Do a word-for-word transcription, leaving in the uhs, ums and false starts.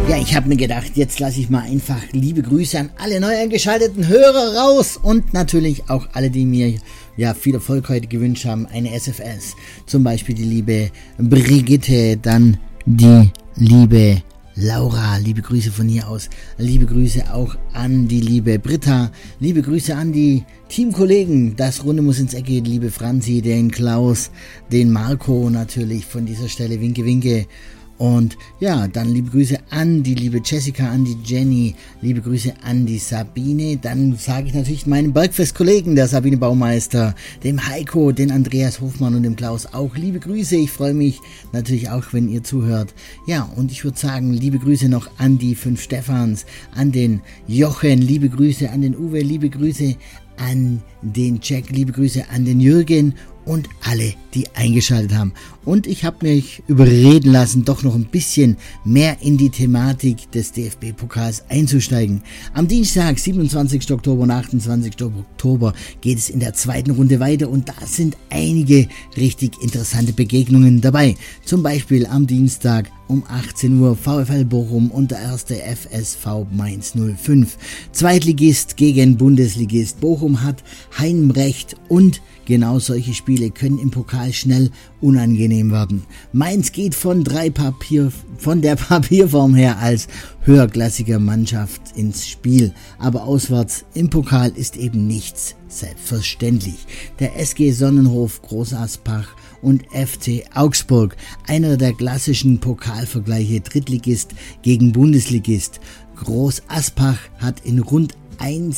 Ja, ich habe mir gedacht, jetzt lasse ich mal einfach liebe Grüße an alle neu eingeschalteten Hörer raus und natürlich auch alle, die mir ja viel Erfolg heute gewünscht haben, eine S F S. Zum Beispiel die liebe Brigitte, dann die liebe Laura, liebe Grüße von hier aus, liebe Grüße auch an die liebe Britta, liebe Grüße an die Teamkollegen, das Runde muss ins Eck gehen, liebe Franzi, den Klaus, den Marco natürlich von dieser Stelle, winke, winke. Und ja, dann liebe Grüße an die liebe Jessica, an die Jenny, liebe Grüße an die Sabine. Dann sage ich natürlich meinen Bergfest-Kollegen, der Sabine Baumeister, dem Heiko, den Andreas Hofmann und dem Klaus auch liebe Grüße. Ich freue mich natürlich auch, wenn ihr zuhört. Ja, und ich würde sagen, liebe Grüße noch an die fünf Stefans, an den Jochen, liebe Grüße an den Uwe, liebe Grüße an den Jack, liebe Grüße an den Jürgen und alle, die eingeschaltet haben. Und ich habe mich überreden lassen, doch noch ein bisschen mehr in die Thematik des D F B-Pokals einzusteigen. Am Dienstag, siebenundzwanzigsten Oktober und achtundzwanzigsten Oktober geht es in der zweiten Runde weiter und da sind einige richtig interessante Begegnungen dabei. Zum Beispiel am Dienstag um achtzehn Uhr VfL Bochum und der erste F S V Mainz null fünf. Zweitligist gegen Bundesligist. Bochum hat Heimrecht und genau solche Spiele können im Pokal schnell unangenehm werden. Mainz geht von, drei Papier, von der Papierform her als höherklassige Mannschaft ins Spiel. Aber auswärts im Pokal ist eben nichts selbstverständlich. Der S G Sonnenhof Groß Aspach und F C Augsburg, einer der klassischen Pokalvergleiche, Drittligist gegen Bundesligist. Groß Aspach hat in rund